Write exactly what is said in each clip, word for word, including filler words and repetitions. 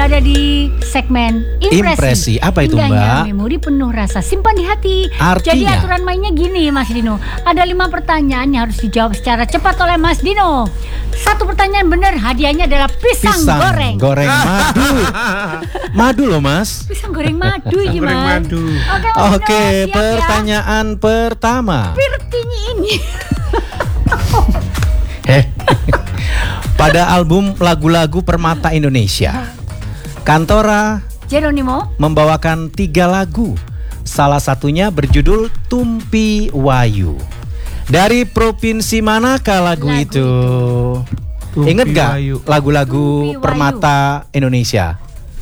berada di segmen impresi. Impresi, apa itu Indahnya Mbak? memori penuh rasa, simpan di hati. Artinya? Jadi aturan mainnya gini Mas Dino. Ada lima pertanyaan yang harus dijawab secara cepat oleh Mas Dino. Satu pertanyaan benar, hadiahnya adalah pisang, Pisang goreng. goreng madu. Madu loh Mas. Pisang goreng madu ini Goreng Mas. madu. Oke, Mas Oke, Dino, siap pertanyaan pertama. ya. Pirtinya ini. Eh. Pada album lagu-lagu Permata Indonesia, Kantora Jeronimo membawakan tiga lagu. Salah satunya berjudul Tumpi Wayu. Dari provinsi manakah lagu, Lagu itu? Tumpi Ingat gak Wayu. lagu-lagu Tumpi Wayu. Permata Indonesia?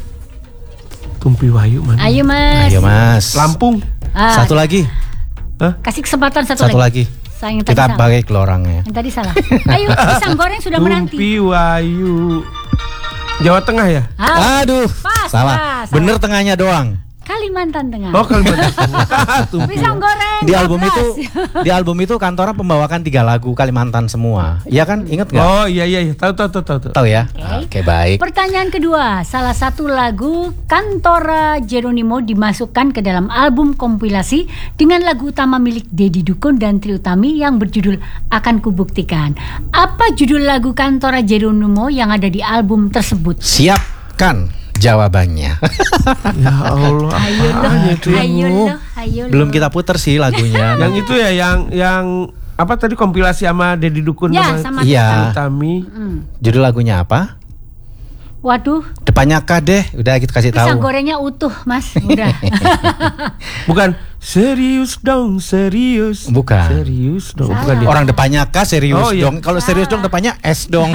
Tumpi Wayu mana? Ayo Mas. Ayo Mas. Lampung. Ah, Satu lagi. kasih kesempatan satu, Satu lagi. Saya yang tadi Kita salah. bagi ke orangnya. Yang tadi salah. Ayo, pisang goreng sudah menanti. Tumpi Wayu. Jawa Tengah ya? Ah, Aduh, pas, salah. pas, Bener tengahnya doang. Kalimantan Tengah. Oh, Kalimantan. Tumpi. Pisang goreng. Di album dua belas. itu, di album itu Kantora membawakan tiga lagu Kalimantan semua. Iya kan? Ingat nggak? Oh iya iya, iya. Tahu tahu tahu tahu. tahu. Tahu ya? Oke. Oke, baik. Pertanyaan kedua, salah satu lagu Kantora Jeronimo dimasukkan ke dalam album kompilasi dengan lagu utama milik Deddy Dukun dan Trie Utami yang berjudul Akan Kubuktikan. Apa judul lagu Kantora Jeronimo yang ada di album tersebut? Siapkan jawabannya. Ya Allah. Ayo loh, apaan itu? ayo loh, ayo loh. Belum kita putar sih lagunya. Yang itu ya yang yang apa tadi kompilasi sama Deddy Dukun Ya, sama Iya. Utami. Hmm. Judul lagunya apa? Waduh, Depannya K deh. Udah kita kasih pisang tahu. gorengnya utuh, Mas. Udah. Bukan serius dong, serius. Bukan. Serius dong. Salah. Bukan dia. Orang depannya K serius Oh, iya. dong. Kalau serius dong depannya S dong.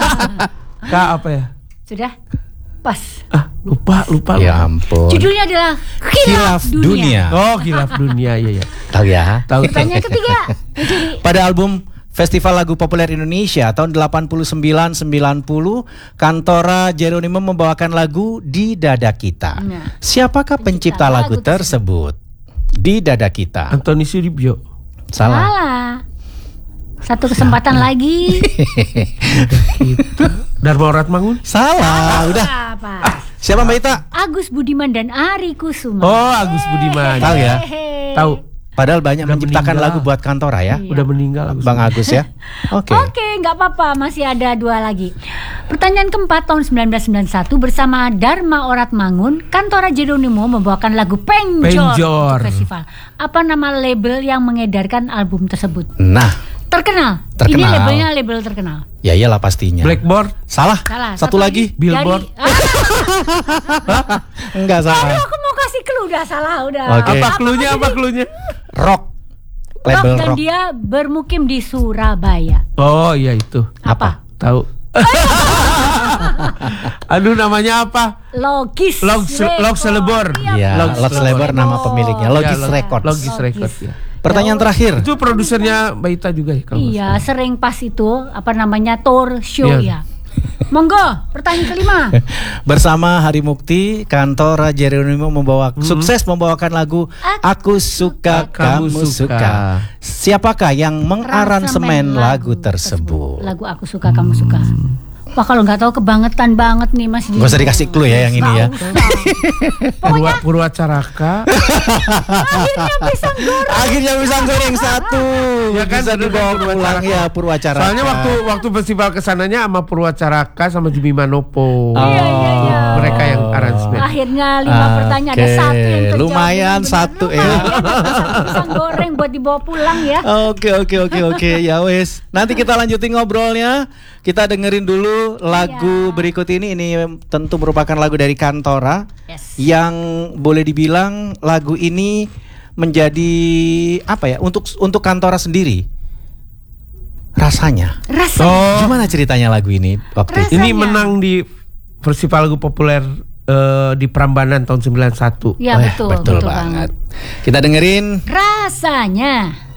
K apa ya? Sudah? Pas. Ah, lupa lupa. Ya lupa. ampun. Judulnya adalah Khilaf, Khilaf Dunia. Dunia. Oh, Khilaf Dunia, iya ya. Tahu ya? Tahu. Pertanyaan ketiga. Jadi, Pada album Festival Lagu Populer Indonesia tahun delapan puluh sembilan sembilan puluh, Kantora Jeronimo membawakan lagu Di Dada Kita. Nah. Siapakah pencipta lagu lagu tersebut? Di Dada Kita. Antoni Suribyo. Salah. salah. Satu kesempatan lagi. Dharma Oratmangun. Salah. Udah. Apa? Siapa Mbak Ita? Agus Budiman dan Ari Kusuma. Oh, Agus Budiman. Tahu ya? Hehehe. Tahu. Padahal banyak Udah menciptakan meninggal. lagu buat Kantora ya. Iya. Udah meninggal Agus. Bang Agus ya. Oke. Oke, nggak apa-apa, masih ada dua lagi. Pertanyaan keempat tahun sembilan belas sembilan puluh satu bersama Dharma Oratmangun, Kantora Jeronimo membawakan lagu Penjor, Penjor. untuk festival. Apa nama label yang mengedarkan album tersebut? Nah, Terkenal. Ini Terkenal. labelnya label terkenal. ya iyalah pastinya. Blackboard. Salah. Salah. Satu, lagi. Billboard. Dari, ah, Enggak aduh, salah. aku mau kasih clue, udah salah udah. Oke. Apa cluenya? Apa cluenya? Rock. Rock Label dan rock. dia bermukim di Surabaya. Oh, iya itu. Apa? Tahu. Aduh, namanya apa? Logis. Logs- Record. Logs Celebor. Iya, Logs Logs Labor nama pemiliknya. Logis Ya, Log- Records. Logis Records ya. Pertanyaan terakhir. Itu produsernya Mbak Ita juga ya kalau nggak Iya, salah. sering pas itu apa namanya tour show Iya. ya. Monggo, pertanyaan kelima. Bersama Hari Mukti, Kantora Jeronimo membawa Hmm. sukses membawakan lagu Aku Suka Kamu, Kamu Suka. Suka. Siapakah yang mengaransemen Rasamen lagu tersebut? Lagu Aku Suka Kamu Suka. Wah, kalau nggak tahu kebangetan banget nih Mas. Gak usah dikasih clue ya yang ini ya. Purwa, Purwacaraka. Akhirnya pisang goreng. Akhirnya pisang goreng satu. Ya kan, Bisa bener dibawa kan, pulang Purwacaraka. ya Purwacaraka. Soalnya waktu waktu festival kesananya sama Purwacaraka sama Jimmy Manopo. Iya, iya, iya. Mereka yang aransemen. Akhirnya lima Oke. pertanyaan ada satu yang terjawab. Lumayan Bener, satu, ya. lumayan. Satu pisang goreng buat dibawa pulang ya. Oke oke oke oke ya wes. Nanti kita lanjutin ngobrolnya. Kita dengerin dulu lagu Iya. berikut ini. Ini tentu merupakan lagu dari Kantora Yes. yang boleh dibilang lagu ini menjadi apa ya untuk untuk Kantora sendiri. Rasanya. Rasa. Oh, Gimana ceritanya lagu ini waktu itu? Rasanya. ini menang di Festival Lagu Populer eh, di Prambanan tahun sembilan puluh satu. Ya Wah, betul, betul betul banget. banget. Kita dengerin. Rasanya.